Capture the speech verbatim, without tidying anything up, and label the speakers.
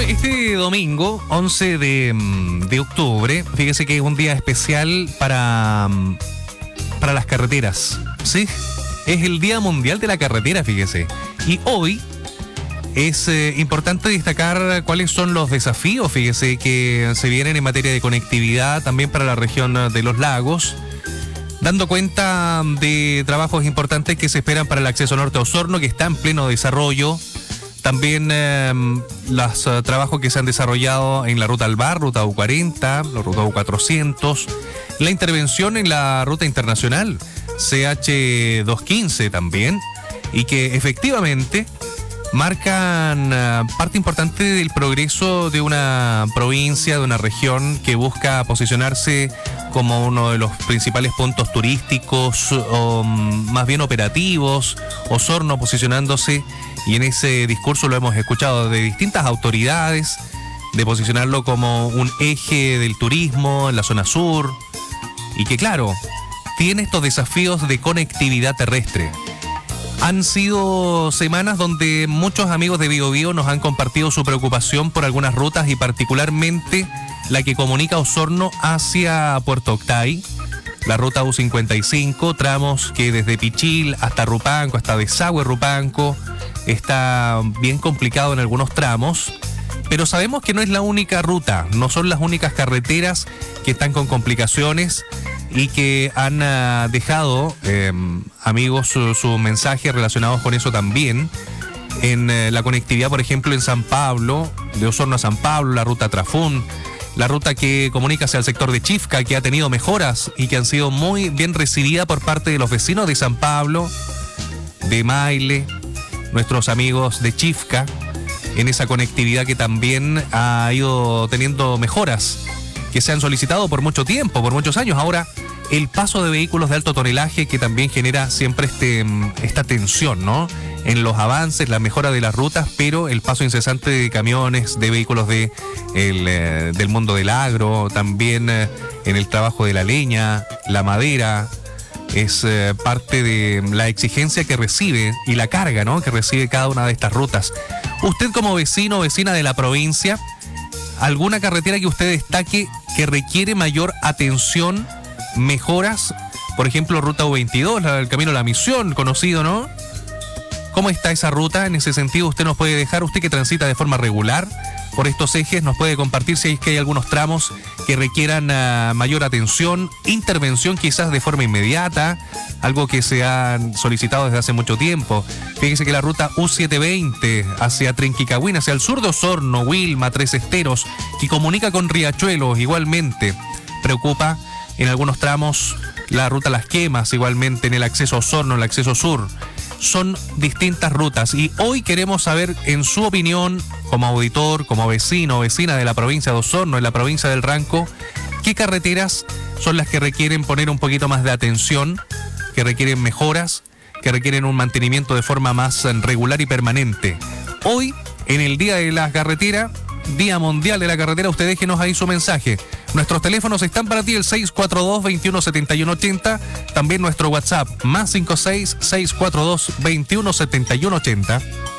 Speaker 1: Bueno, este domingo, once de, de octubre, fíjese que es un día especial para, para las carreteras, ¿sí? Es el Día Mundial de la Carretera, fíjese. Y hoy es eh, importante destacar cuáles son los desafíos, fíjese, que se vienen en materia de conectividad también para la región de los lagos, dando cuenta de trabajos importantes que se esperan para el acceso norte a Osorno, que está en pleno desarrollo. También eh, los uh, trabajos que se han desarrollado en la ruta Alvar, ruta U cuarenta, la ruta U cuatrocientos, la intervención en la ruta internacional C H doscientos quince también, y que efectivamente marcan uh, parte importante del progreso de una provincia, de una región que busca posicionarse como uno de los principales puntos turísticos, o más bien operativos. Osorno posicionándose, y en ese discurso lo hemos escuchado de distintas autoridades, de posicionarlo como un eje del turismo en la zona sur, y que claro, tiene estos desafíos de conectividad terrestre. Han sido semanas donde muchos amigos de Biobío nos han compartido su preocupación por algunas rutas, y particularmente la que comunica Osorno hacia Puerto Octay, la ruta U cincuenta y cinco, tramos que desde Pichil hasta Rupanco, hasta Desagüe Rupanco, está bien complicado en algunos tramos, pero sabemos que no es la única ruta, no son las únicas carreteras que están con complicaciones, y que han uh, dejado eh, amigos sus su mensajes relacionados con eso también. En eh, la conectividad, por ejemplo, en San Pablo, de Osorno a San Pablo, la ruta Trafún, la ruta que comunica hacia el sector de Chifca, que ha tenido mejoras y que han sido muy bien recibidas por parte de los vecinos de San Pablo, de Maile, nuestros amigos de Chifca, en esa conectividad que también ha ido teniendo mejoras que se han solicitado por mucho tiempo, por muchos años. Ahora, el paso de vehículos de alto tonelaje, que también genera siempre este, esta tensión, ¿no? En los avances, la mejora de las rutas, pero el paso incesante de camiones, de vehículos de, el, eh, del mundo del agro, también eh, en el trabajo de la leña, la madera, es eh, parte de la exigencia que recibe y la carga, ¿no?, que recibe cada una de estas rutas. Usted, como vecino o vecina de la provincia, ¿alguna carretera que usted destaque que requiere mayor atención, mejoras? Por ejemplo, ruta U veintidós, el camino a la Misión, conocido, ¿no? ¿Cómo está esa ruta? En ese sentido, usted nos puede dejar, usted que transita de forma regular por estos ejes, nos puede compartir si es que hay algunos tramos que requieran uh, mayor atención, intervención quizás de forma inmediata, algo que se ha solicitado desde hace mucho tiempo. Fíjese que la ruta U setecientos veinte hacia Trenquicahuín, hacia el sur de Osorno, Wilma, Tres Esteros, que comunica con Riachuelos, igualmente preocupa en algunos tramos. La ruta Las Quemas, igualmente en el acceso a Osorno, el acceso sur. Son distintas rutas, y hoy queremos saber, en su opinión, como auditor, como vecino o vecina de la provincia de Osorno, en la provincia del Ranco, qué carreteras son las que requieren poner un poquito más de atención, que requieren mejoras, que requieren un mantenimiento de forma más regular y permanente. Hoy, en el Día de la Carretera, Día Mundial de la Carretera, usted déjenos ahí su mensaje. Nuestros teléfonos están para ti, el seis cuatro dos, veintiuno setenta y uno ochenta, también nuestro WhatsApp, más cinco seis, seis cuatro dos, veintiuno setenta y uno ochenta.